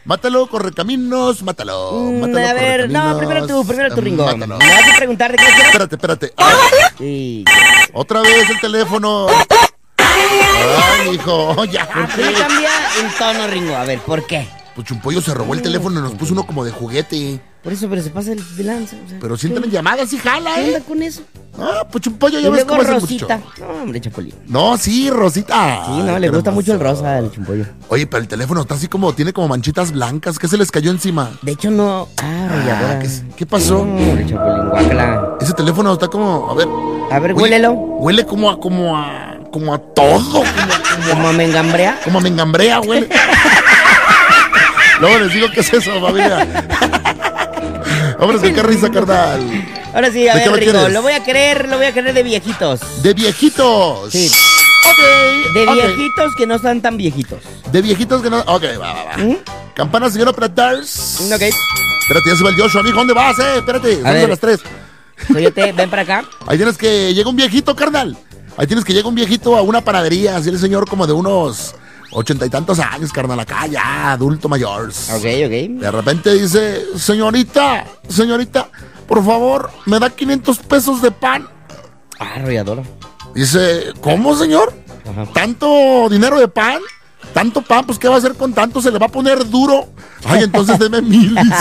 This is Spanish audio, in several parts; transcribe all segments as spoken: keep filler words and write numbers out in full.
Mátalo, correcaminos, mátalo. mátalo a ver, no, primero tú, primero tú, Ringo. Mátalo. Me vas a preguntar de qué quieres. Espérate, espérate. Ah, Sí. otra vez el teléfono. Ay, hijo, ya. ¿Por qué cambia el tono, Ringo? A ver, ¿por qué? Pues Chumpollo se robó el teléfono y nos puso uno como de juguete. Por eso, pero se pasa el de lanza. O sea, Pero si entran llamadas y jala, ¿qué onda ¿eh? con eso? Ah, pues Chumpollo, Y ya ves luego cómo es el Rosita. muchacho. No, hombre, Chapulín. No, sí, Rosita. Sí, no, Ay, le qué gusta mucho el hermoso. rosa al Chumpollo. Oye, pero el teléfono está así como, tiene como manchitas blancas. ¿Qué se les cayó encima? De hecho, no. Ah, arrolladora. ¿qué, qué pasó? No, hombre, Chapulín, guácala. Ese teléfono está como, a ver. A ver, Oye, huélelo. Huele como a, como a, como a todo. Como, como, Como me engambrea. como a mengambrea, huele. Luego les digo qué es eso, familia. Vámonos con qué risa, carnal. Ahora sí, a ¿De qué ver, lo Rico, quieres? lo voy a querer, lo voy a querer de viejitos. De viejitos. Sí. Ok. De ok. viejitos que no están tan viejitos. De viejitos que no. Ok, va, va, va. ¿Mm? Campana, señor Operators. Ok. Espérate, ya se va el Joshua, amigo. ¿Dónde vas, eh? Espérate, son ver. de las tres. Coyote, ven para acá. Ahí tienes que. Llega un viejito, carnal. Ahí tienes que llega un viejito a una panadería. Así el señor como de unos ochenta y tantos años, carnal. Acá ya, adulto mayor. Ok, ok. De repente dice: Señorita, señorita, por favor, ¿me da quinientos pesos de pan? Ah, arrolladora. Dice: ¿cómo, señor? Ajá. ¿Tanto dinero de pan? ¿Tanto pan? Pues, ¿qué va a hacer con tanto? ¿Se le va a poner duro? Ay, entonces deme mil, dice.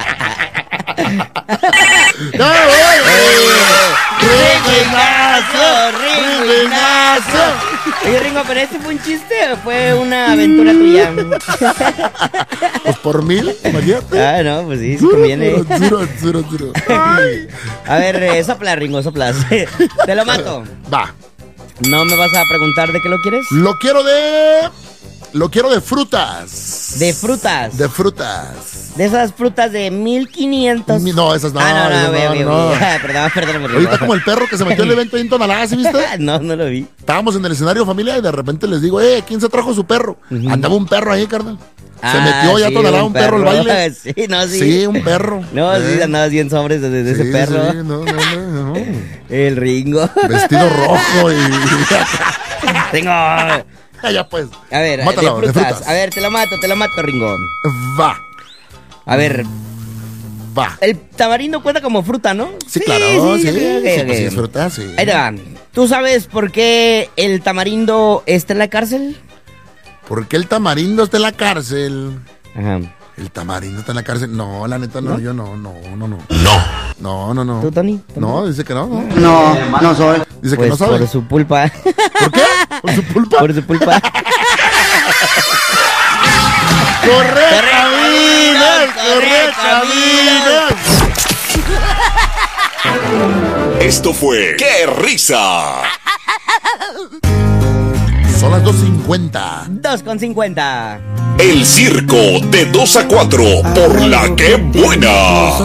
¡Ya voy! ¡Ringuinazo! ¡Ringuinazo! Oye, Ringo, ¿pero este fue un chiste o fue una aventura tuya? Pues por mil, imagínate. Ah, no, pues sí, sí conviene. Duro, duro, duro. Ay. A ver, eh, sopla, Ringo, soplas. Te lo mato. Va. ¿No me vas a preguntar de qué lo quieres? Lo quiero de... Lo quiero de frutas. De frutas. De frutas. De esas frutas de mil quinientos. Mi- No, esas no. Ah, no, no, esas veo, veo, no. veo. Ah, Perdón, perdón, me Ahorita como el perro que se metió al evento ahí en Tonalá, ¿sí viste? No, no lo vi. Estábamos en el escenario familia y de repente les digo, eh, ¿quién se trajo su perro? Ujú. Andaba un perro ahí, carnal. Se Ah, metió ya sí, Tonalá un perro al baile. Sí, no, sí. Sí, un perro. No, sí, Eh. andabas bien sobres de, de ese Sí, perro. sí, no, no, no, no. El Ringo. Vestido rojo y... Tengo. A ya pues. ver, Mátalo, de de frutas. frutas. A ver, te lo mato, te lo mato, Ringo. Va, A ver, va. el tamarindo cuenta como fruta, ¿no? Sí, claro, sí. ok, Sí, ok, pues ok. sí, es fruta, sí. Ahí te va. ¿Tú sabes por qué el tamarindo está en la cárcel? ¿Por qué el tamarindo está en la cárcel? Ajá. ¿El tamarindo está en la cárcel? No, la neta no, ¿No? yo no, no, no, no. No. No, no, no. ¿Tú, Tony? No, dice que no, no. No, no soy. Dice Pues que no sabe. por su pulpa. ¿Por qué? ¿Por su pulpa? Por su pulpa. ¡Corre, Corre, caminos! ¡Corre, caminos! caminos! Esto fue ¡Qué risa! Son las dos cincuenta. dos con cincuenta. El circo de dos a cuatro por la que buena.